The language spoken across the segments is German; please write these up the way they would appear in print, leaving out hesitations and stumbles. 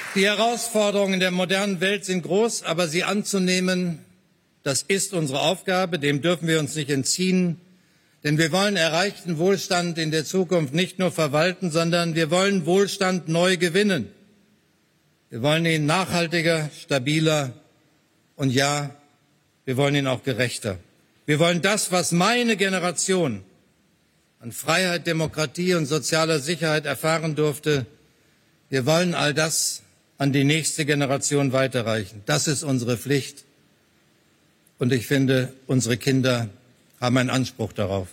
Die Herausforderungen der modernen Welt sind groß, aber sie anzunehmen, das ist unsere Aufgabe, dem dürfen wir uns nicht entziehen. Denn wir wollen erreichten Wohlstand in der Zukunft nicht nur verwalten, sondern wir wollen Wohlstand neu gewinnen. Wir wollen ihn nachhaltiger, stabiler und ja, wir wollen ihn auch gerechter. Wir wollen das, was meine Generation an Freiheit, Demokratie und sozialer Sicherheit erfahren durfte. Wir wollen all das an die nächste Generation weiterreichen. Das ist unsere Pflicht. Und ich finde, unsere Kinder haben einen Anspruch darauf.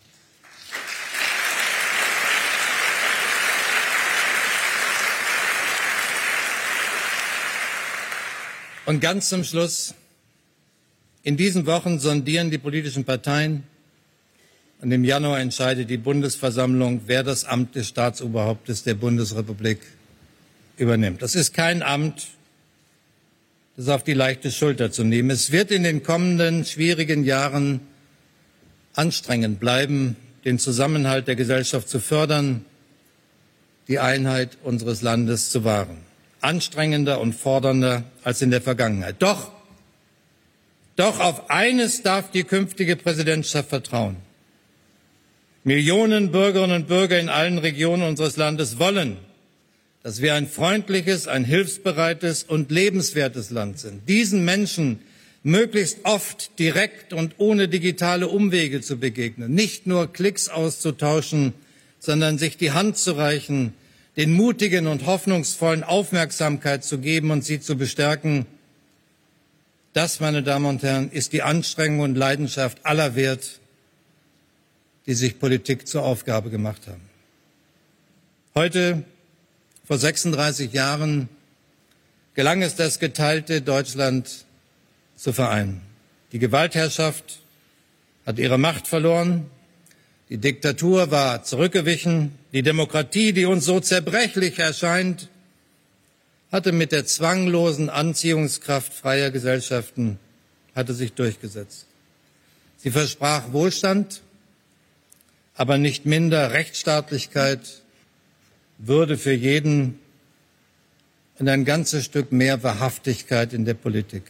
Und ganz zum Schluss, in diesen Wochen sondieren die politischen Parteien und im Januar entscheidet die Bundesversammlung, wer das Amt des Staatsoberhauptes der Bundesrepublik übernimmt. Das ist kein Amt, das auf die leichte Schulter zu nehmen. Es wird in den kommenden schwierigen Jahren anstrengend bleiben, den Zusammenhalt der Gesellschaft zu fördern, die Einheit unseres Landes zu wahren. Anstrengender und fordernder als in der Vergangenheit. Doch auf eines darf die künftige Präsidentschaft vertrauen. Millionen Bürgerinnen und Bürger in allen Regionen unseres Landes wollen, dass wir ein freundliches, ein hilfsbereites und lebenswertes Land sind. Diesen Menschen möglichst oft direkt und ohne digitale Umwege zu begegnen, nicht nur Klicks auszutauschen, sondern sich die Hand zu reichen, den Mutigen und Hoffnungsvollen Aufmerksamkeit zu geben und sie zu bestärken. Das, meine Damen und Herren, ist die Anstrengung und Leidenschaft aller wert, die sich Politik zur Aufgabe gemacht haben. Heute, vor 36 Jahren, gelang es, das geteilte Deutschland zu vereinen. Die Gewaltherrschaft hat ihre Macht verloren, die Diktatur war zurückgewichen, die Demokratie, die uns so zerbrechlich erscheint, hatte mit der zwanglosen Anziehungskraft freier Gesellschaften hatte sich durchgesetzt. Sie versprach Wohlstand, aber nicht minder Rechtsstaatlichkeit, Würde für jeden und ein ganzes Stück mehr Wahrhaftigkeit in der Politik.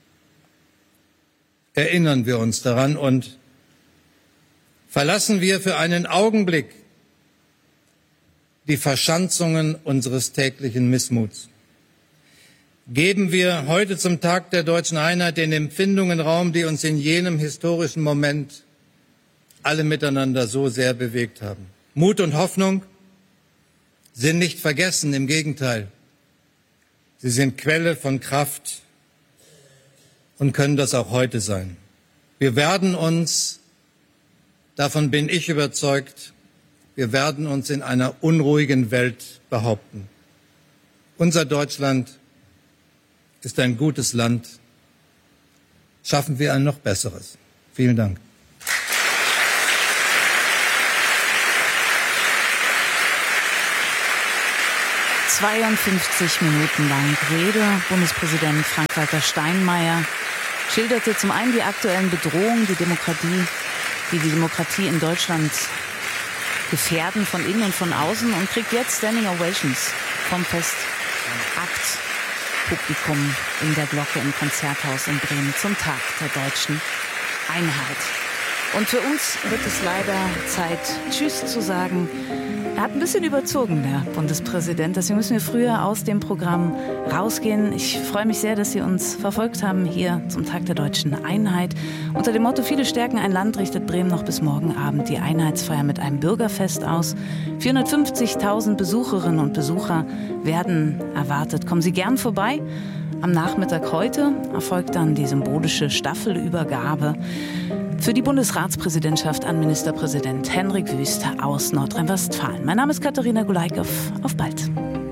Erinnern wir uns daran und verlassen wir für einen Augenblick die Verschanzungen unseres täglichen Missmuts. Geben wir heute zum Tag der deutschen Einheit den Empfindungen Raum, die uns in jenem historischen Moment alle miteinander so sehr bewegt haben. Mut und Hoffnung sind nicht vergessen, im Gegenteil. Sie sind Quelle von Kraft und können das auch heute sein. Wir werden uns, davon bin ich überzeugt, wir werden uns in einer unruhigen Welt behaupten. Unser Deutschland ist ein gutes Land. Schaffen wir ein noch besseres. Vielen Dank. ...52 Minuten lang Rede. Bundespräsident Frank-Walter Steinmeier schilderte zum einen die aktuellen Bedrohungen, die die Demokratie in Deutschland gefährden, von innen und von außen, und kriegt jetzt Standing Ovations vom Festaktpublikum in der Glocke im Konzerthaus in Bremen zum Tag der deutschen Einheit. Und für uns wird es leider Zeit, Tschüss zu sagen. Er hat ein bisschen überzogen, der Bundespräsident. Deswegen müssen wir früher aus dem Programm rausgehen. Ich freue mich sehr, dass Sie uns verfolgt haben hier zum Tag der deutschen Einheit. Unter dem Motto Viele stärken ein Land richtet Bremen noch bis morgen Abend die Einheitsfeier mit einem Bürgerfest aus. 450.000 Besucherinnen und Besucher werden erwartet. Kommen Sie gern vorbei. Am Nachmittag heute erfolgt dann die symbolische Staffelübergabe für die Bundesratspräsidentschaft an Ministerpräsident Henrik Wüst aus Nordrhein-Westfalen. Mein Name ist Katharina Gulaikow. Auf bald.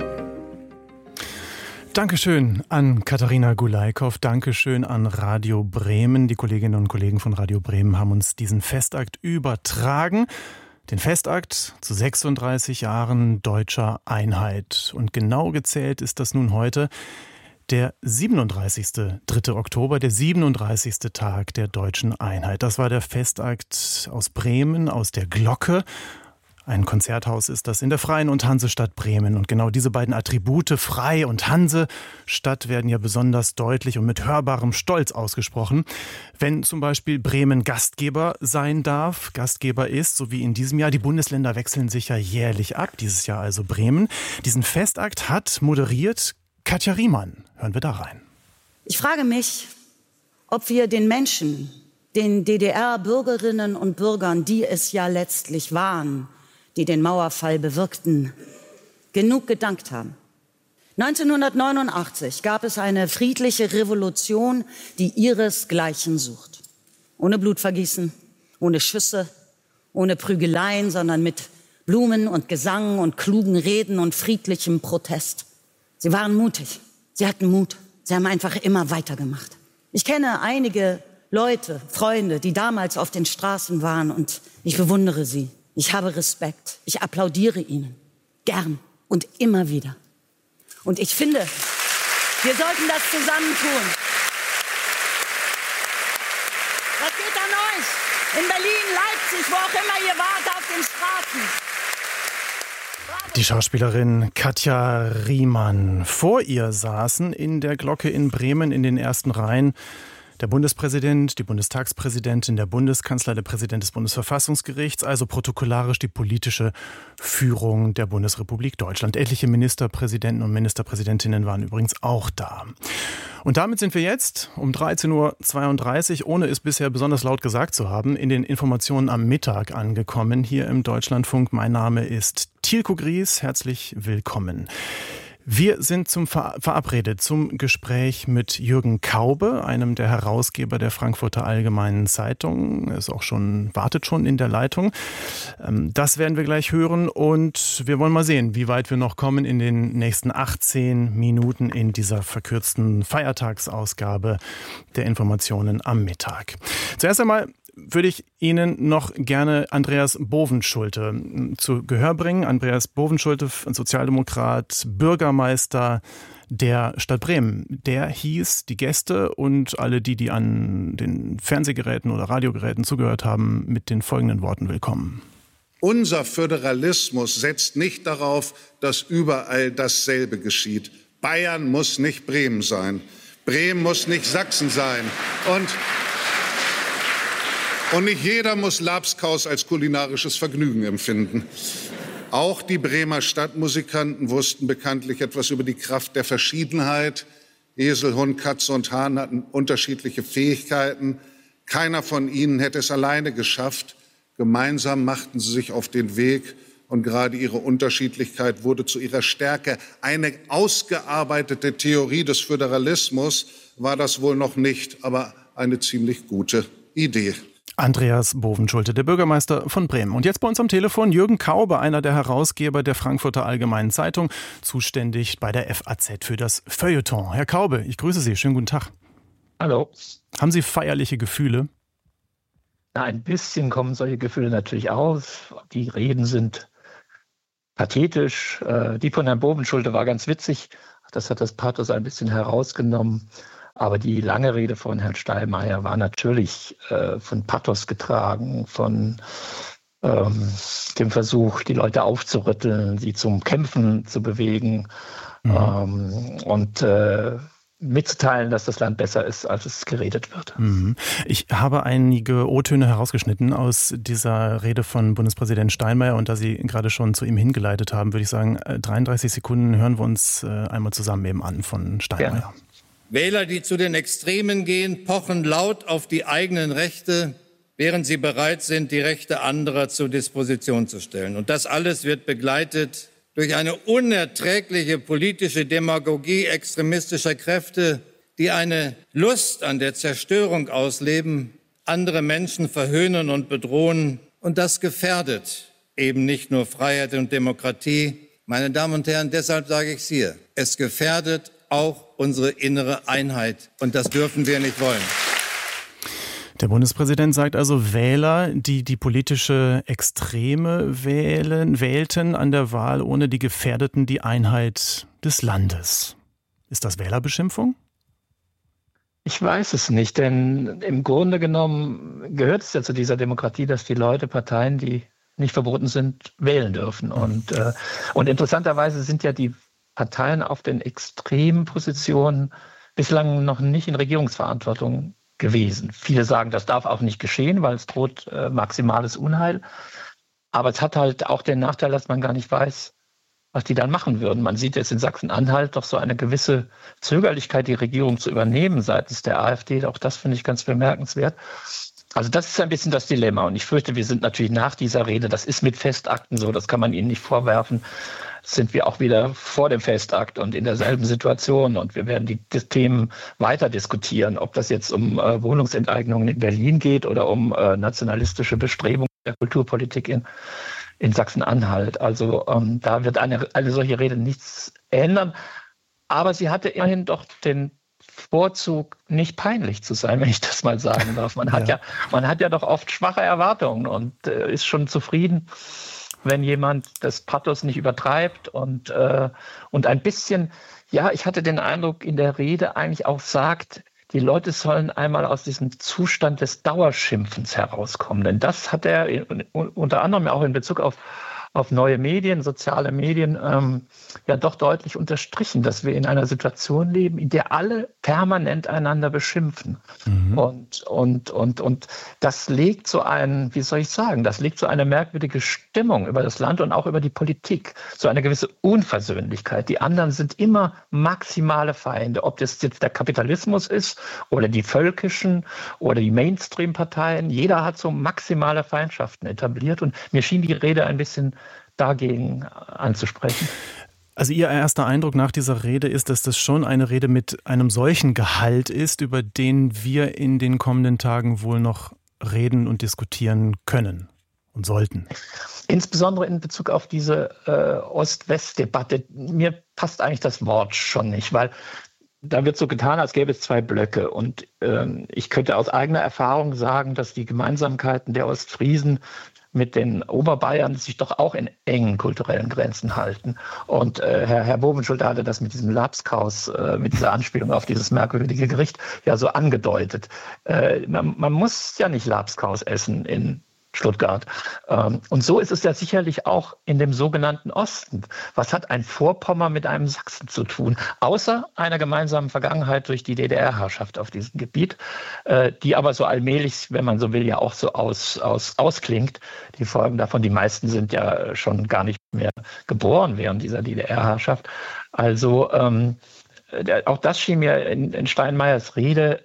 Dankeschön an Katharina Gulaikow. Dankeschön an Radio Bremen. Die Kolleginnen und Kollegen von Radio Bremen haben uns diesen Festakt übertragen. Den Festakt zu 36 Jahren deutscher Einheit. Und genau gezählt ist das nun heute der 37. 3. Oktober, der 37. Tag der deutschen Einheit. Das war der Festakt aus Bremen, aus der Glocke. Ein Konzerthaus ist das in der Freien und Hansestadt Bremen. Und genau diese beiden Attribute, Frei und Hansestadt, werden ja besonders deutlich und mit hörbarem Stolz ausgesprochen. Wenn zum Beispiel Bremen Gastgeber sein darf, Gastgeber ist, so wie in diesem Jahr, die Bundesländer wechseln sich ja jährlich ab, dieses Jahr also Bremen. Diesen Festakt hat moderiert Katja Riemann. Hören wir da rein. Ich frage mich, ob wir den Menschen, den DDR-Bürgerinnen und Bürgern, die es ja letztlich waren, die den Mauerfall bewirkten, genug gedankt haben. 1989 gab es eine friedliche Revolution, die ihresgleichen sucht. Ohne Blutvergießen, ohne Schüsse, ohne Prügeleien, sondern mit Blumen und Gesang und klugen Reden und friedlichem Protest. Sie waren mutig, sie hatten Mut, sie haben einfach immer weitergemacht. Ich kenne einige Leute, Freunde, die damals auf den Straßen waren und ich bewundere sie. Ich habe Respekt, ich applaudiere ihnen, gern und immer wieder. Und ich finde, wir sollten das zusammen tun. Was geht an euch? In Berlin, Leipzig, wo auch immer ihr wart, auf den Straßen. Die Schauspielerin Katja Riemann. Vor ihr saßen in der Glocke in Bremen in den ersten Reihen der Bundespräsident, die Bundestagspräsidentin, der Bundeskanzler, der Präsident des Bundesverfassungsgerichts, also protokollarisch die politische Führung der Bundesrepublik Deutschland. Etliche Ministerpräsidenten und Ministerpräsidentinnen waren übrigens auch da. Und damit sind wir jetzt um 13.32 Uhr, ohne es bisher besonders laut gesagt zu haben, in den Informationen am Mittag angekommen, hier im Deutschlandfunk. Mein Name ist Tilko Gries, herzlich willkommen. Wir sind verabredet zum Gespräch mit Jürgen Kaube, einem der Herausgeber der Frankfurter Allgemeinen Zeitung. Er wartet schon in der Leitung. Das werden wir gleich hören und wir wollen mal sehen, wie weit wir noch kommen in den nächsten 18 Minuten in dieser verkürzten Feiertagsausgabe der Informationen am Mittag. Zuerst einmal würde ich Ihnen noch gerne Andreas Bovenschulte zu Gehör bringen. Andreas Bovenschulte, Sozialdemokrat, Bürgermeister der Stadt Bremen. Der hieß die Gäste und alle die an den Fernsehgeräten oder Radiogeräten zugehört haben, mit den folgenden Worten willkommen. Unser Föderalismus setzt nicht darauf, dass überall dasselbe geschieht. Bayern muss nicht Bremen sein. Bremen muss nicht Sachsen sein. Und nicht jeder muss Labskaus als kulinarisches Vergnügen empfinden. Auch die Bremer Stadtmusikanten wussten bekanntlich etwas über die Kraft der Verschiedenheit. Esel, Hund, Katze und Hahn hatten unterschiedliche Fähigkeiten. Keiner von ihnen hätte es alleine geschafft. Gemeinsam machten sie sich auf den Weg und gerade ihre Unterschiedlichkeit wurde zu ihrer Stärke. Eine ausgearbeitete Theorie des Föderalismus war das wohl noch nicht, aber eine ziemlich gute Idee. Andreas Bovenschulte, der Bürgermeister von Bremen. Und jetzt bei uns am Telefon Jürgen Kaube, einer der Herausgeber der Frankfurter Allgemeinen Zeitung, zuständig bei der FAZ für das Feuilleton. Herr Kaube, ich grüße Sie. Schönen guten Tag. Hallo. Haben Sie feierliche Gefühle? Na, ein bisschen kommen solche Gefühle natürlich auf. Die Reden sind pathetisch. Die von Herrn Bovenschulte war ganz witzig. Das hat das Pathos ein bisschen herausgenommen. Aber die lange Rede von Herrn Steinmeier war natürlich von Pathos getragen, von dem Versuch, die Leute aufzurütteln, sie zum Kämpfen zu bewegen und mitzuteilen, dass das Land besser ist, als es geredet wird. Ich habe einige O-Töne herausgeschnitten aus dieser Rede von Bundespräsident Steinmeier und da Sie gerade schon zu ihm hingeleitet haben, würde ich sagen, 33 Sekunden hören wir uns einmal zusammen eben an von Steinmeier. Ja. Wähler, die zu den Extremen gehen, pochen laut auf die eigenen Rechte, während sie bereit sind, die Rechte anderer zur Disposition zu stellen. Und das alles wird begleitet durch eine unerträgliche politische Demagogie extremistischer Kräfte, die eine Lust an der Zerstörung ausleben, andere Menschen verhöhnen und bedrohen. Und das gefährdet eben nicht nur Freiheit und Demokratie. Meine Damen und Herren, deshalb sage ich es hier, es gefährdet auch unsere innere Einheit. Und das dürfen wir nicht wollen. Der Bundespräsident sagt also, Wähler, die die politische Extreme wählten an der Wahl, ohne die Gefährdeten die Einheit des Landes. Ist das Wählerbeschimpfung? Ich weiß es nicht, denn im Grunde genommen gehört es ja zu dieser Demokratie, dass die Leute Parteien, die nicht verboten sind, wählen dürfen. Und interessanterweise sind ja die Parteien auf den extremen Positionen bislang noch nicht in Regierungsverantwortung gewesen. Viele sagen, das darf auch nicht geschehen, weil es droht maximales Unheil. Aber es hat halt auch den Nachteil, dass man gar nicht weiß, was die dann machen würden. Man sieht jetzt in Sachsen-Anhalt doch so eine gewisse Zögerlichkeit, die Regierung zu übernehmen seitens der AfD. Auch das finde ich ganz bemerkenswert. Also das ist ein bisschen das Dilemma. Und ich fürchte, wir sind natürlich nach dieser Rede, das ist mit Festakten so, das kann man ihnen nicht vorwerfen, sind wir auch wieder vor dem Festakt und in derselben Situation. Und wir werden die Themen weiter diskutieren, ob das jetzt um Wohnungsenteignungen in Berlin geht oder um nationalistische Bestrebungen der Kulturpolitik in Sachsen-Anhalt. Also da wird eine solche Rede nichts ändern. Aber sie hatte immerhin doch den Vorzug, nicht peinlich zu sein, wenn ich das mal sagen darf. Man hat ja doch oft schwache Erwartungen und ist schon zufrieden, wenn jemand das Pathos nicht übertreibt und ein bisschen, ja, ich hatte den Eindruck, in der Rede eigentlich auch sagt, die Leute sollen einmal aus diesem Zustand des Dauerschimpfens herauskommen. Denn das hat er unter anderem auch in Bezug auf neue Medien, soziale Medien, ja doch deutlich unterstrichen, dass wir in einer Situation leben, in der alle permanent einander beschimpfen. Mhm. Und das legt so das legt so eine merkwürdige Stimmung über das Land und auch über die Politik, so eine gewisse Unversöhnlichkeit. Die anderen sind immer maximale Feinde, ob das jetzt der Kapitalismus ist oder die völkischen oder die Mainstream-Parteien. Jeder hat so maximale Feindschaften etabliert und mir schien die Rede ein bisschen dagegen anzusprechen. Also Ihr erster Eindruck nach dieser Rede ist, dass das schon eine Rede mit einem solchen Gehalt ist, über den wir in den kommenden Tagen wohl noch reden und diskutieren können und sollten. Insbesondere in Bezug auf diese Ost-West-Debatte. Mir passt eigentlich das Wort schon nicht, weil da wird so getan, als gäbe es zwei Blöcke. Und ich könnte aus eigener Erfahrung sagen, dass die Gemeinsamkeiten der Ostfriesen mit den Oberbayern sich doch auch in engen kulturellen Grenzen halten. Und Herr Bovenschulte hatte das mit diesem Lapskaus, mit dieser Anspielung auf dieses merkwürdige Gericht ja so angedeutet. Man muss ja nicht Lapskaus essen in Stuttgart. Und so ist es ja sicherlich auch in dem sogenannten Osten. Was hat ein Vorpommern mit einem Sachsen zu tun? Außer einer gemeinsamen Vergangenheit durch die DDR-Herrschaft auf diesem Gebiet, die aber so allmählich, wenn man so will, ja auch so ausklingt. Die Folgen davon, die meisten sind ja schon gar nicht mehr geboren während dieser DDR-Herrschaft. Also auch das schien mir in Steinmeiers Rede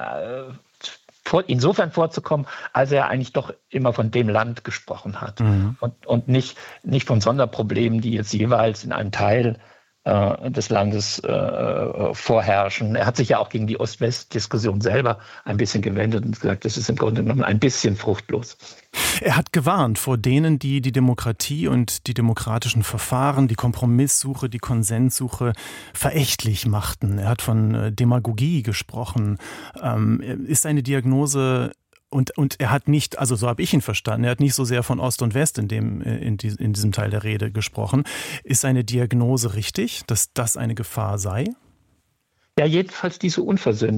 insofern vorzukommen, als er eigentlich doch immer von dem Land gesprochen hat und nicht von Sonderproblemen, die jetzt jeweils in einem Teil des Landes vorherrschen. Er hat sich ja auch gegen die Ost-West-Diskussion selber ein bisschen gewendet und gesagt, das ist im Grunde genommen ein bisschen fruchtlos. Er hat gewarnt vor denen, die die Demokratie und die demokratischen Verfahren, die Kompromisssuche, die Konsenssuche verächtlich machten. Er hat von Demagogie gesprochen. Ist seine Diagnose und er hat nicht, also so habe ich ihn verstanden, er hat nicht so sehr von Ost und West in diesem Teil der Rede gesprochen. Ist seine Diagnose richtig, dass das eine Gefahr sei? Ja, jedenfalls diese Unversöhnlichkeit.